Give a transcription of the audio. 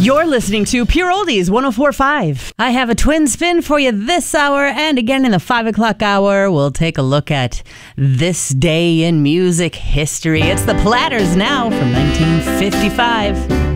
You're listening to Pure Oldies 104.5. I have a twin spin for you this hour, and again in the 5 o'clock hour, we'll take a look at this day in music history. It's the Platters now from 1955.